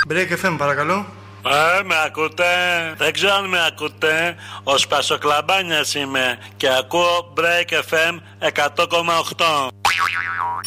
Break FM, παρακαλώ. Με ακούτε? Δεν ξέρω αν με ακούτε. Ο Σπασοκλαμπάνιας είμαι και ακούω Break FM 100,8.